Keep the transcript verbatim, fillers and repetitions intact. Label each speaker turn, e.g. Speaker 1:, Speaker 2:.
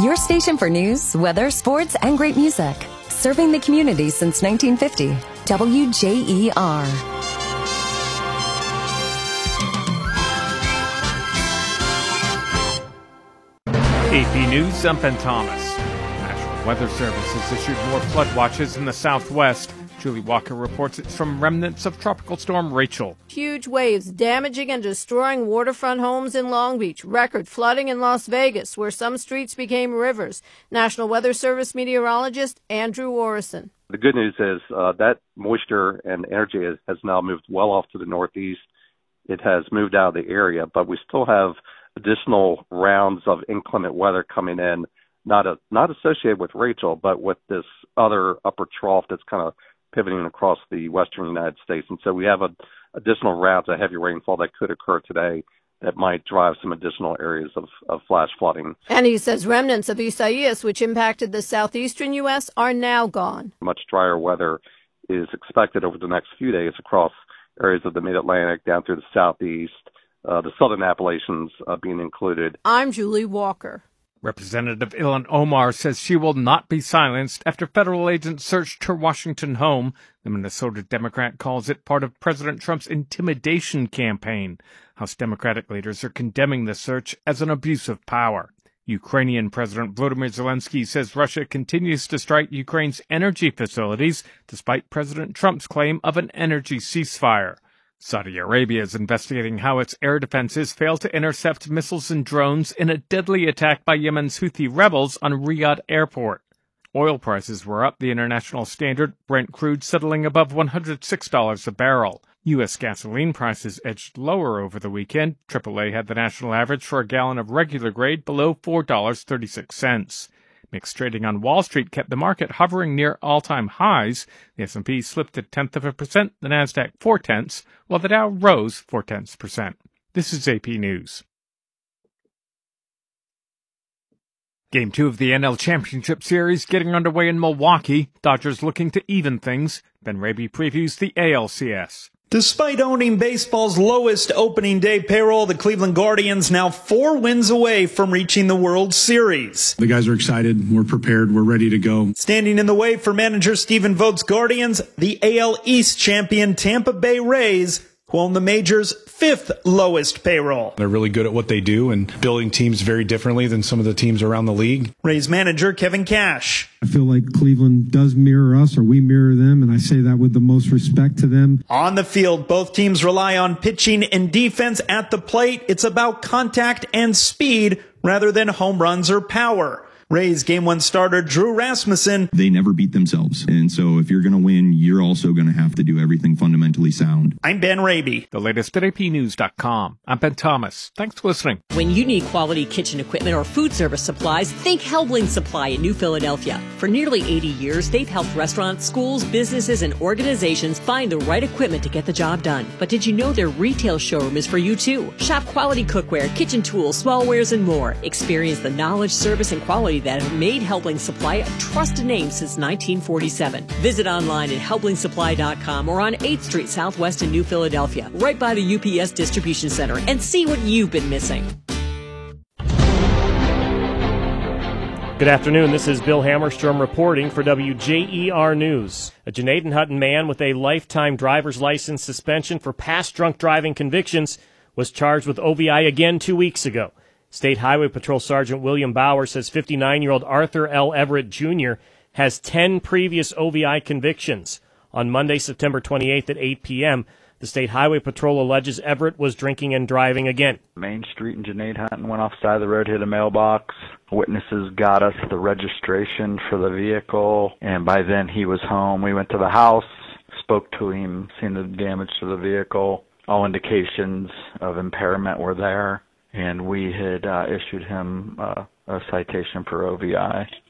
Speaker 1: Your station for news, weather, sports, and great music. Serving the community since nineteen fifty. W J E R.
Speaker 2: A P News, I'm Ben Thomas. National Weather Service has issued more flood watches in the southwest. Julie Walker reports it's from remnants of Tropical Storm Rachel.
Speaker 3: Huge waves damaging and destroying waterfront homes in Long Beach. Record flooding in Las Vegas, where some streets became rivers. National Weather Service meteorologist Andrew Orison.
Speaker 4: The good news is uh, that moisture and energy has, has now moved well off to the northeast. It has moved out of the area, but we still have additional rounds of inclement weather coming in, not a, not associated with Rachel, but with this other upper trough that's kind of pivoting across the western United States. And so we have a, additional rounds of heavy rainfall that could occur today that might drive some additional areas of, of flash flooding.
Speaker 3: And he says remnants of Isaias, which impacted the southeastern U S, are now gone.
Speaker 4: Much drier weather is expected over the next few days across areas of the mid-Atlantic down through the southeast, uh, the southern Appalachians uh, being included.
Speaker 3: I'm Julie Walker.
Speaker 2: Representative Ilhan Omar says she will not be silenced after federal agents searched her Washington home. The Minnesota Democrat calls it part of President Trump's intimidation campaign. House Democratic leaders are condemning the search as an abuse of power. Ukrainian President Volodymyr Zelensky says Russia continues to strike Ukraine's energy facilities despite President Trump's claim of an energy ceasefire. Saudi Arabia is investigating how its air defenses failed to intercept missiles and drones in a deadly attack by Yemen's Houthi rebels on Riyadh Airport. Oil prices were up. The international standard Brent crude settling above one hundred six dollars a barrel. U S gasoline prices edged lower over the weekend. triple A had the national average for a gallon of regular grade below four dollars and thirty-six cents. Mixed trading on Wall Street kept the market hovering near all-time highs. The S and P slipped a tenth of a percent, the Nasdaq four-tenths, while the Dow rose four-tenths percent. This is A P News. Game two of the N L Championship Series getting underway in Milwaukee. Dodgers looking to even things. Ben Raby previews the A L C S.
Speaker 5: Despite owning baseball's lowest opening day payroll, the Cleveland Guardians now four wins away from reaching the World Series.
Speaker 6: The guys are excited. We're prepared. We're ready to go.
Speaker 5: Standing in the way for manager Stephen Vogt's Guardians, the A L East champion Tampa Bay Rays, who own the major's fifth lowest payroll.
Speaker 6: They're really good at what they do and building teams very differently than some of the teams around the league.
Speaker 5: Rays manager Kevin Cash.
Speaker 7: I feel like Cleveland does mirror us, or we mirror them, and I say that with the most respect to them.
Speaker 5: On the field, both teams rely on pitching and defense. At the plate, it's about contact and speed rather than home runs or power. Rays game one starter Drew Rasmussen.
Speaker 8: They never beat themselves. And so if you're going to win, you're also going to have to do everything fundamentally sound.
Speaker 5: I'm Ben Raby.
Speaker 2: The latest at A P news dot com. I'm Ben Thomas. Thanks for listening.
Speaker 9: When you need quality kitchen equipment or food service supplies, think Helbling Supply in New Philadelphia. For nearly eighty years, they've helped restaurants, schools, businesses, and organizations find the right equipment to get the job done. But did you know their retail showroom is for you too? Shop quality cookware, kitchen tools, smallwares, and more. Experience the knowledge, service, and quality that have made Helbling Supply a trusted name since nineteen forty-seven. Visit online at helbling supply dot com or on eighth Street Southwest in New Philadelphia, right by the U P S Distribution Center, and see what you've been missing.
Speaker 10: Good afternoon. This is Bill Hammerstrom reporting for W J E R News. A Janadenhutton man with a lifetime driver's license suspension for past drunk driving convictions was charged with O V I again two weeks ago. State Highway Patrol Sergeant William Bauer says fifty-nine-year-old Arthur L. Everett Junior has ten previous O V I convictions. On Monday, September twenty-eighth at eight p.m., the State Highway Patrol alleges Everett was drinking and driving again.
Speaker 11: Main Street in Janadenhutton, went off the side of the road, hit a mailbox. Witnesses got us the registration for the vehicle, and by then he was home. We went to the house, spoke to him, seen the damage to the vehicle. All indications of impairment were there, and we had uh, issued him uh, a citation for O V I.